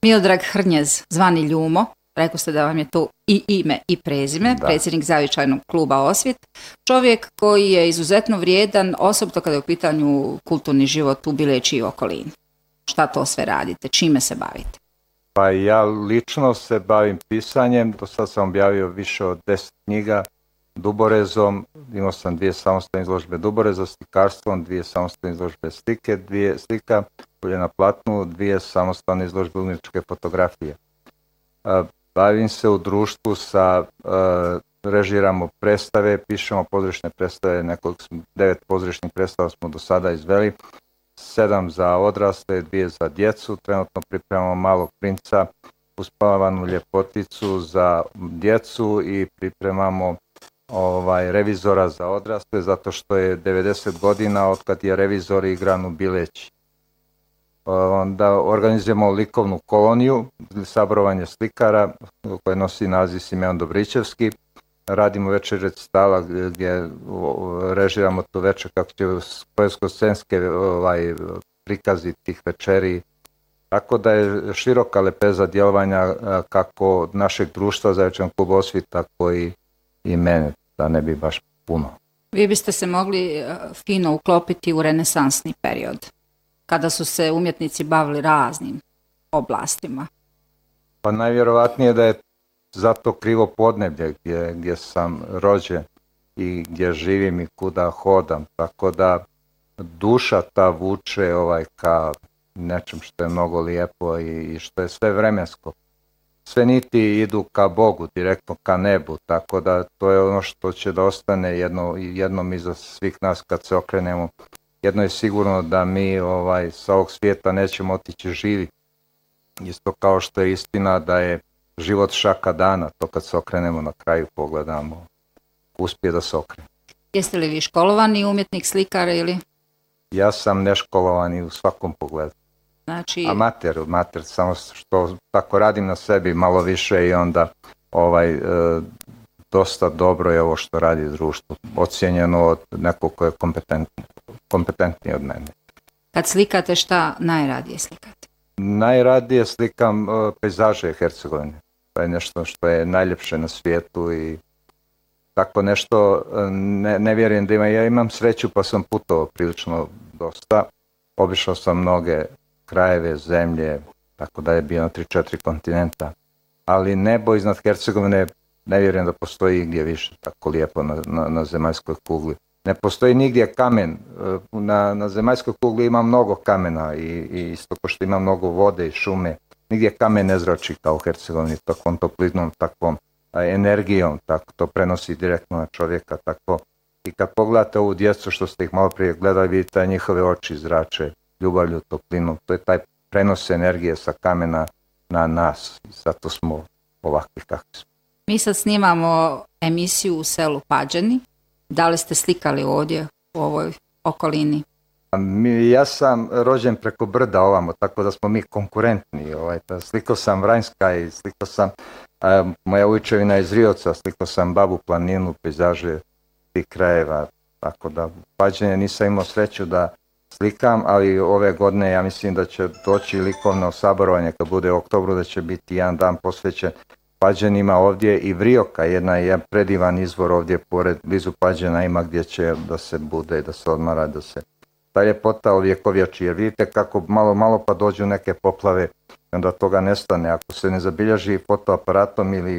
Miodrag Hrnjez, zvani Ljumo, rekao ste da vam je to i ime i prezime, predsjednik Zavičajnog kluba Osvit, čovjek koji je izuzetno vrijedan, osobito kada je u pitanju kulturni život u Bileći i okolini. Šta to sve radite? Čime se bavite? Pa ja lično se bavim pisanjem, do sad sam objavio više od 10 knjiga, duborezom, imao sam 2 samostalne izložbe duboreza, slikarstvom, 2 samostalne izložbe slika, polje na platnu, 2 samostalne izložbe umjetničke fotografije. Bavim se u društvu režiramo predstave, pišemo pozorišne predstave, 9 pozorišnih predstava smo do sada izveli, 7 za odrasle, 2 za djecu, trenutno pripremamo Malog princa, Uspavanu ljepoticu za djecu i pripremamo revizora za odrasle, zato što je 90 godina od kad je revizor igran u Bileći. Onda organizujemo likovnu koloniju, sabrovanje slikara koje nosi naziv Simeon Dobričevski. Radimo večer recitala gdje režiramo to večer kako će poetsko-scenske prikazi tih večeri. Tako da je široka lepeza djelovanja kako našeg društva Zavičajnog kluba Osvit, tako i mene, da ne bi baš puno. Vi biste se mogli fino uklopiti u renesansni period, kada su se umjetnici bavili raznim oblastima. Pa najvjerovatnije da je zato krivo podneblje gdje sam rođen i gdje živim i kuda hodam, tako da duša ta vuče ka nečem što je mnogo lijepo i što je sve vremensko. Sve niti idu ka Bogu, direktno ka nebu, tako da to je ono što će da ostane jednom iza svih nas kad se okrenemo. Jedno je sigurno da mi sa ovog svijeta nećemo otići živi. Isto kao što je istina da je život šaka dana, to kad se okrenemo na kraju pogledamo, uspije da se okrene. Jeste li vi školovani umjetnik, slikar ili? Ja sam neškolovani u svakom pogledu. Znači... Amater, samo što tako radim na sebi malo više i onda dosta dobro je ovo što radi društvo, ocijenjeno od nekog ko je kompetentniji od mene. Kad slikate, šta najradije slikate? Najradije slikam pejzaže Hercegovine. To je nešto što je najljepše na svijetu i tako nešto ne vjerujem da ima. Ja imam sreću pa sam putovao prilično dosta. Obišao sam mnoge krajeve, zemlje, tako da je bio na 3-4 kontinenta. Ali nebo iznad Hercegovine ne vjerujem da postoji igdje više tako lijepo na zemaljskoj kugli. Ne postoji nigdje kamen. Na zemaljskoj kugli ima mnogo kamena i isto kao što ima mnogo vode i šume. Nigdje kamen ne zrači kao u Hercegovini, takvom toplinom, takvom energijom, tako to prenosi direktno na čovjeka. Tako. I kad pogledate ovu djecu što ste ih malo prije gledali, vidite njihove oči zrače ljubavlju, toplinom. To je taj prenos energije sa kamena na nas. Zato smo ovakvi kakvi smo. Mi sad snimamo emisiju u selu Pađeni. Da li ste slikali ovdje u ovoj okolini? Ja sam rođen preko brda ovamo, tako da smo mi konkurentni. Slikao sam Vranjska i slikao sam moja ujčevina iz Riovca, slikao sam Babu planinu, pejzaže tih krajeva. Tako da Pađenje nisam imao sreću da slikam, ali ove godine ja mislim da će doći likovno saborovanje kad bude u oktobru, da će biti jedan dan posvećen Pađenima ovdje i Vrioka, jedan predivan izvor ovdje pored, blizu Pađena ima gdje će da se bude, da se odmara, da se ta ljepota ovjekovjači, jer vidite kako malo pa dođu neke poplave, onda toga nestane. Ako se ne zabilježi fotoaparatom ili